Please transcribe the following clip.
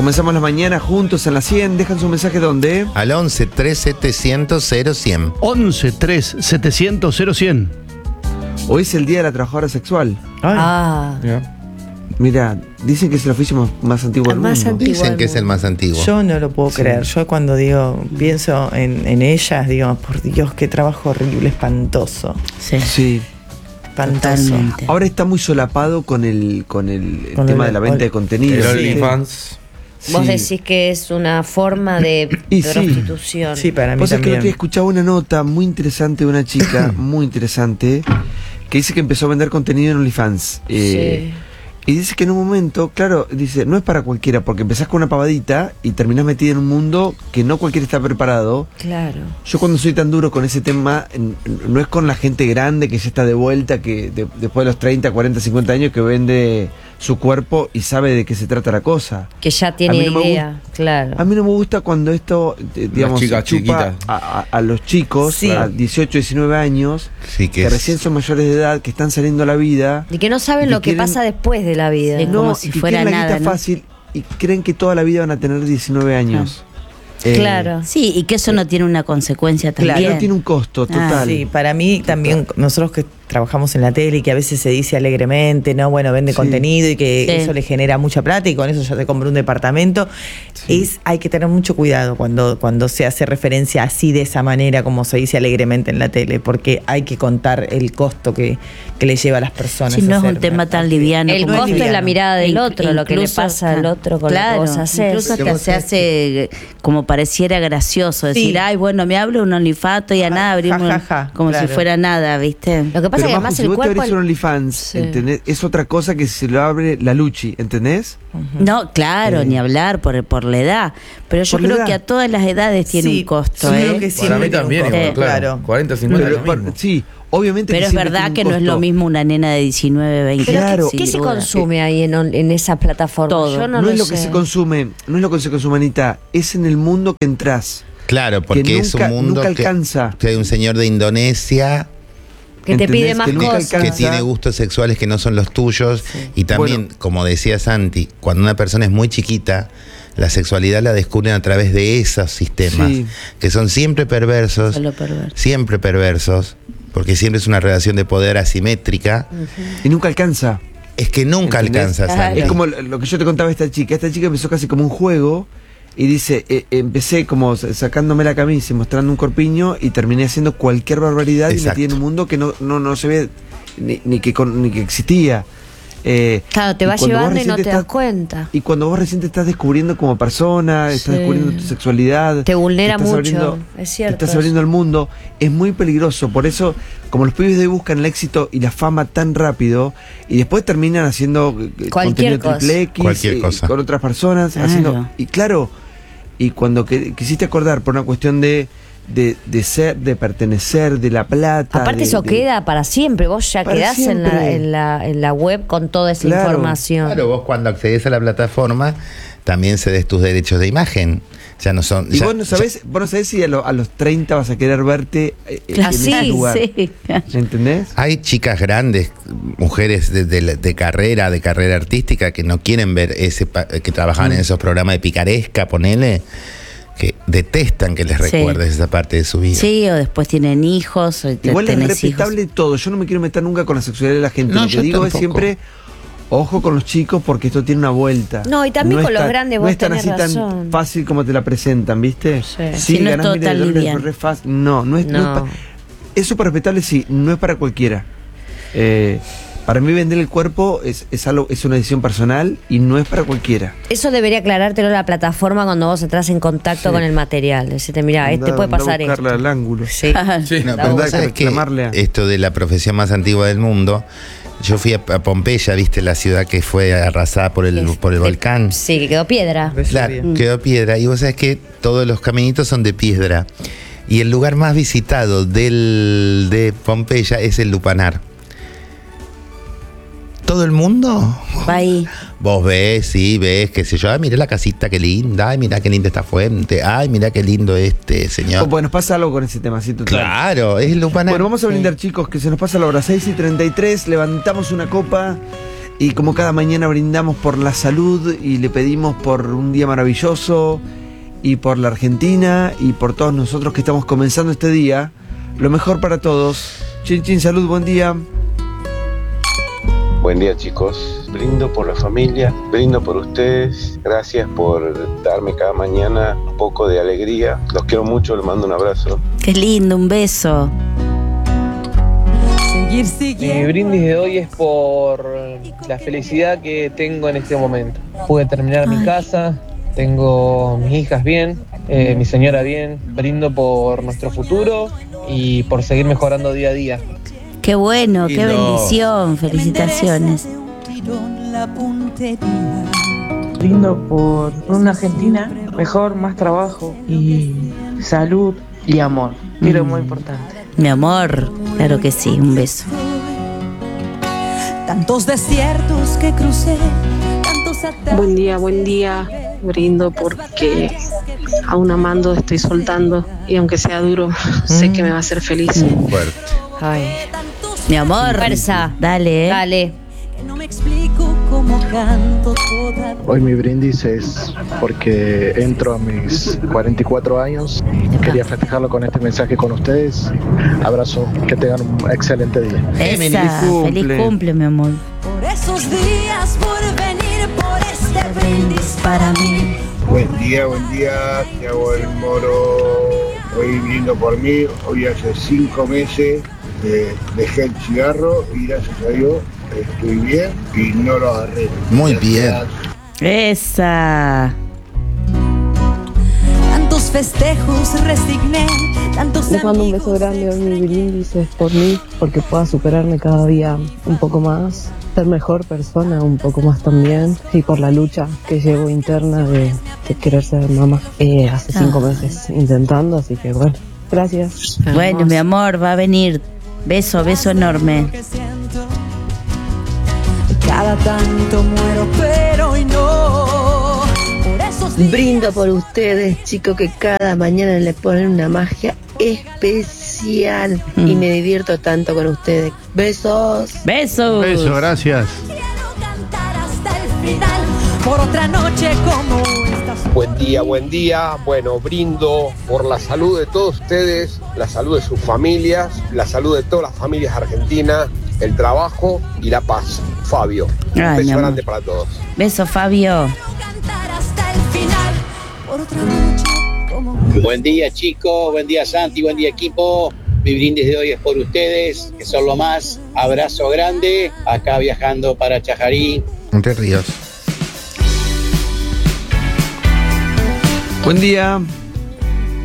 Comenzamos la mañana juntos en la 100. Dejan su mensaje ¿dónde? Al 11 3700 0100. 11 3700 0100. Hoy es el Día de la Trabajadora Sexual. Mira, dicen que es el oficio más antiguo del mundo. Dicen que es el más antiguo. Yo no lo puedo creer. Yo cuando pienso en ellas, digo, por Dios, qué trabajo horrible, espantoso. Sí. Espantoso. Totalmente. Ahora está muy solapado con el tema de la venta de contenido. El ¿sí? OnlyFans. Vos Sí. decís que es una forma de Y sí. prostitución. Sí, para mí Vos sabés que el también. otro día escuchaba una nota muy interesante de una chica, muy interesante, que dice que empezó a vender contenido en OnlyFans. Sí. Y dice que en un momento, claro, dice, no es para cualquiera, porque empezás con una pavadita y terminás metida en un mundo que no cualquiera está preparado. Claro. Yo cuando soy tan duro con ese tema, no es con la gente grande que ya está de vuelta, que después de los 30, 40, 50 años que vende su cuerpo y sabe de qué se trata la cosa. Que ya A tiene mí no me idea, claro. A mí no me gusta cuando esto, digamos, chicas chupa chiquitas. a los chicos, Sí. a 18, 19 años, Sí, que es- recién son mayores de edad, que están saliendo a la vida. Y que no saben Y lo que quieren- pasa después de la vida. No, Como y si que fuera quieren la nada, guita ¿no? fácil y creen que toda la vida van a tener 19 años. Claro. Sí, Sí, y que eso no tiene una consecuencia Claro, también. No tiene un costo total. Sí, para mí también, nosotros que trabajamos en la tele y que a veces se dice alegremente, no, bueno, vende Sí. contenido y que Sí. eso le genera mucha plata y con eso ya te compró un departamento. Hay que tener mucho cuidado cuando se hace referencia así de esa manera como se dice alegremente en la tele, porque hay que contar el costo que le lleva a las personas. Si no es hacer un tema una- tan liviano. El no es costo es liviano. la mirada del otro, lo que le Incluso, pasa al otro con claro, lo que vos hacés. incluso hasta se hace como pareciera gracioso decir, Sí. ay, bueno, me hablo un OnlyFans y a nada abrimos Ja, ja, ja, como claro. si fuera nada, ¿viste? Lo que pasa es Pero que Majo, además si el vos te cuerpo... abrís un OnlyFans, Sí. ¿entendés? Es otra cosa que se lo abre la Luchi, ¿entendés? No, claro, ni hablar por la edad. Pero yo Por la creo edad. que a todas las edades tiene Sí, un costo, sí, ¿eh? creo que Para siempre mí tiene un también, costo, igual, claro. 40, 50 Pero, es lo mismo. sí, obviamente Pero que es siempre verdad tiene que un no es lo costo. mismo una nena de 19, 20. Pero Claro. ¿qué se sin duda. consume ahí en esa plataforma? Todo. Yo No, no es lo lo que sé. se consume, no es lo que se consume, Anita, es en el mundo que entras. Claro, porque que es nunca- un mundo nunca que, alcanza. que hay un señor de Indonesia Que te ¿entendés? pide más Que nunca cosas. alcanza. que tiene gustos sexuales que no son los tuyos. Y también, Bueno. como decía Santi, cuando una persona es muy chiquita, la sexualidad la descubren a través de esos sistemas, Sí. que son siempre perversos, Solo perverso. siempre perversos, porque siempre es una relación de poder asimétrica. Y nunca alcanza. Es que nunca ¿Entendés? alcanza, Santi. Es como lo que yo te contaba esta chica. Esta chica empezó casi como un juego y dice, empecé como sacándome la camisa y mostrando un corpiño y terminé haciendo cualquier barbaridad y Exacto. metí en un mundo que no se ve ni que existía. Claro, te y va cuando vos llevando y recién no te das estás- cuenta. Y cuando vos recién te estás descubriendo como persona, estás Sí. descubriendo tu sexualidad, Te vulnera estás mucho, es cierto te estás eso. abriendo al mundo, es muy peligroso. Por eso, como los pibes de hoy buscan el éxito y la fama tan rápido, y después terminan haciendo Cualquier contenido cosa. triple X, Cualquier cosa. con otras personas, Claro. haciendo. Y claro, y cuando quisiste acordar por una cuestión de ser, de pertenecer, de la plata. Aparte eso de- queda para siempre, vos ya Para quedás en siempre. en la web con toda esa Claro. información. Claro, vos cuando accedes a la plataforma también cedes tus derechos de imagen. Ya no son. Y ya- vos no sabés si a los 30 vas a querer verte Claro, en ese sí, lugar. sí. ¿Entendés? Hay chicas grandes, mujeres de carrera artística, que no quieren ver que trabajaban en esos programas de picaresca, ponele, que detestan que les Sí. recuerdes esa parte de su vida. Sí, o después tienen hijos, o Igual es tenés respetable todo. Yo no me quiero meter nunca con la sexualidad de la gente. No, Lo que yo digo es tampoco. siempre, ojo con los chicos porque esto tiene una vuelta. No, y también es con los tan- grandes no vos es tan tenés así razón. tan fácil como te la presentan, ¿viste? Sí. Sí, no es ganás todo miles de tan dólares, liviano. pero re fácil. No es No. es súper respetable, sí, no es para cualquiera. Para mí vender el cuerpo es una decisión personal y no es para cualquiera. Eso debería aclarártelo la plataforma cuando vos entras en contacto Sí. con el material. Decirte, mira, Andá- puede andá a pasar buscarla esto. al ángulo. Sí. Sí, No, La pero verdad ¿sabes que qué? reclamarle a- Esto de la profesión más antigua del mundo, yo fui a Pompeya, viste la ciudad que fue arrasada por el volcán. Sí, que quedó piedra. Claro, quedó piedra. Y vos sabés que todos los caminitos son de piedra. Y el lugar más visitado de Pompeya es el Lupanar. Todo el mundo. Va ahí. Vos ves, sí, ves, qué sé yo. Ay, mirá la casita, qué linda. Ay, mirá qué linda esta fuente. Ay, mirá qué lindo señor. Pues nos pasa algo con ese tema, ¿sí? Total. Claro, es el Lupanar. Bueno, vamos a brindar, chicos, que se nos pasa la hora 6:33. Levantamos una copa Y como cada mañana brindamos por la salud y le pedimos por un día maravilloso y por la Argentina y por todos nosotros que estamos comenzando este día, lo mejor para todos. Chin chin, salud, buen día. Buen día, chicos. Brindo por la familia, brindo por ustedes. Gracias por darme cada mañana un poco de alegría. Los quiero mucho, les mando un abrazo. Qué lindo, un beso. Mi brindis de hoy es por la felicidad que tengo en este momento. Pude terminar mi casa, tengo mis hijas bien, mi señora bien. Brindo por nuestro futuro y por seguir mejorando día a día. Qué bueno, qué Lindo. bendición. Felicitaciones. Brindo por una Argentina mejor, más trabajo y salud y amor, que es lo muy importante. Mi amor, claro que sí, un beso. Tantos desiertos que crucé, tantos Buen día, brindo porque aún amando estoy soltando y aunque sea duro, sé que me va a hacer feliz. Fuerte. Ay. Mi amor. Fuerza. Dale, Dale. que no me explico cómo canto toda. Hoy mi brindis es porque entro a mis 44 años y quería festejarlo con este mensaje con ustedes. Abrazo, que tengan un excelente día. Feliz Esa, cumple. feliz cumple, mi amor. Por esos días, por venir, por este brindis para mí. Buen día, Thiago del Moro. Hoy brindo por mí. Hoy hace 5 meses dejé el cigarro y gracias a Dios estoy bien y no lo agarré. Muy bien. Esa. Tantos festejos resigné, tantos Les mando un amigos beso grande, hoy mi brindis es por mí, porque pueda superarme cada día un poco más, ser mejor persona un poco más también, y por la lucha que llevo interna de querer ser mamá. Hace 5 meses intentando, así que bueno, gracias. Bueno, mi amor, va a venir. Beso, beso enorme. que siento. Cada tanto muero, pero hoy no. Por esos días Brindo por ustedes, chicos, que cada mañana le ponen una magia especial y me divierto tanto con ustedes. Besos. Besos. Beso, gracias. quiero cantar hasta el final. Por otra noche como esta. Buen día. Bueno, brindo por la salud de todos ustedes, la salud de sus familias, la salud de todas las familias argentinas, el trabajo y la paz. Fabio, un Ay, mi beso amor. grande para todos. Beso, Fabio. Cantar hasta el final. Por otra noche como Buen día, chicos, buen día, Santi, buen día, equipo. Mi brindis de hoy es por ustedes, que son lo más. Abrazo grande, acá viajando para Chajarí. Entre Ríos. Buen día.